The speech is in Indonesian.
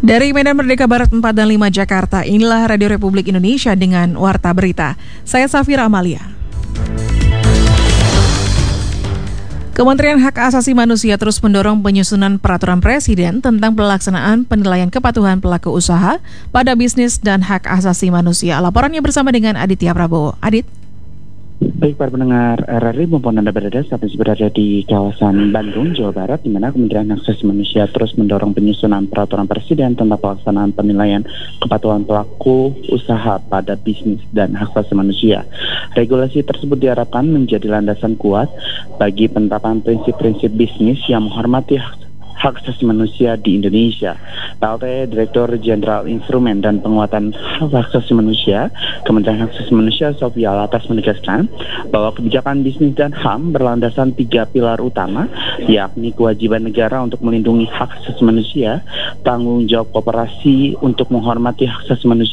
Dari Medan Merdeka Barat 4 dan 5 Jakarta, inilah Radio Republik Indonesia dengan Warta Berita. Saya Safira Amalia. Kementerian Hak Asasi Manusia terus mendorong penyusunan peraturan presiden tentang pelaksanaan penilaian kepatuhan pelaku usaha pada bisnis dan hak asasi manusia. Laporannya bersama dengan Aditya Prabowo. Adit. Baik para pendengar RRI maupun Anda berada di kawasan Bandung, Jawa Barat, di mana Kementerian Hak Asasi Manusia terus mendorong penyusunan peraturan presiden tentang pelaksanaan penilaian kepatuhan pelaku usaha pada bisnis dan hak asasi manusia. Regulasi tersebut diharapkan menjadi landasan kuat bagi penerapan prinsip-prinsip bisnis yang menghormati hak asasi manusia di Indonesia. PLT Direktur Jenderal Instrumen dan Penguatan Hak Asasi Manusia, Kementerian Hak Asasi Manusia Sofia Latas menegaskan bahwa kebijakan bisnis dan HAM berlandasan 3 pilar utama, yakni kewajiban negara untuk melindungi hak asasi manusia, tanggung jawab koperasi untuk menghormati hak asasi manusia,